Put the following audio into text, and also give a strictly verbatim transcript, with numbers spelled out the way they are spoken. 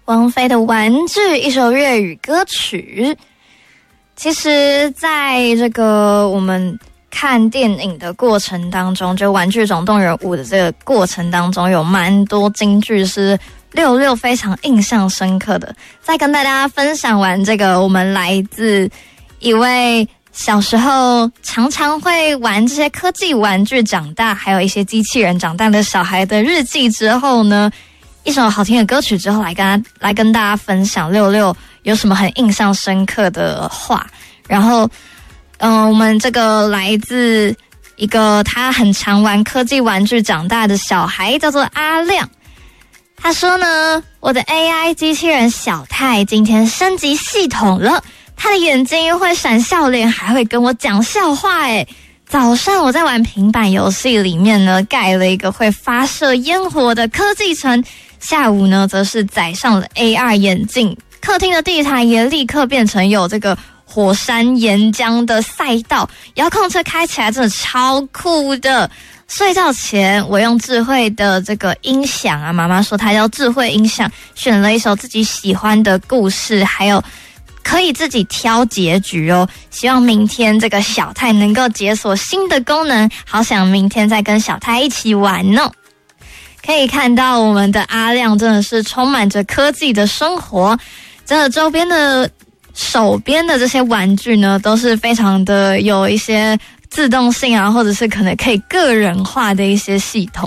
王菲的《玩具》，一首粤语歌曲。其实在这个我们看电影的过程当中，就《玩具总动员五》的这个过程当中，有蛮多金句是六六非常印象深刻的。在跟大家分享完这个我们来自一位小时候常常会玩这些科技玩具长大，还有一些机器人长大的小孩的日记之后呢，一首好听的歌曲之后，来跟他来跟大家分享六六有什么很印象深刻的话。然后嗯、呃，我们这个来自一个他很常玩科技玩具长大的小孩，叫做阿亮。他说呢，我的 A I 机器人小泰今天升级系统了，他的眼睛会闪笑脸，还会跟我讲笑话诶。早上我在玩平板游戏里面呢，盖了一个会发射烟火的科技城，下午呢则是载上了 A R 眼镜，客厅的地毯也立刻变成有这个火山岩浆的赛道，遥控车开起来真的超酷的。睡觉前我用智慧的这个音响啊，妈妈说她要智慧音响，选了一首自己喜欢的故事，还有可以自己挑结局哦。希望明天这个小泰能够解锁新的功能，好想明天再跟小泰一起玩哦。可以看到我们的阿亮真的是充满着科技的生活，真的周边的手边的这些玩具呢，都是非常的有一些自动性啊，或者是可能可以个人化的一些系统。